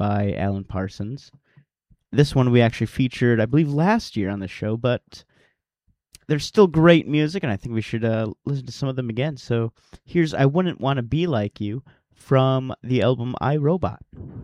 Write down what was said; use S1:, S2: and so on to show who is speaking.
S1: by Alan Parsons. This one we actually featured, I believe, last year on the show, but there's still great music, and I think we should listen to some of them again. So here's I Wouldn't Want to Be Like You from the album I, Robot.